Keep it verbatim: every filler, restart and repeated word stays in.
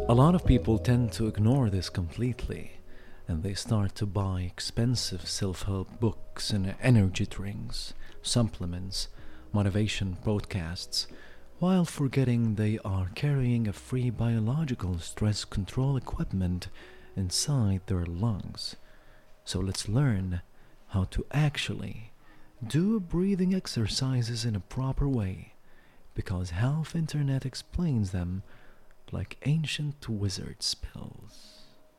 A lot of people tend to ignore this completely, and they start to buy expensive self help books and energy drinks, supplements, motivation podcasts, while forgetting they are carrying a free biological stress control equipment inside their lungs. So let's learn how to actually do breathing exercises in a proper way, because Health Internet explains them like ancient wizard spells.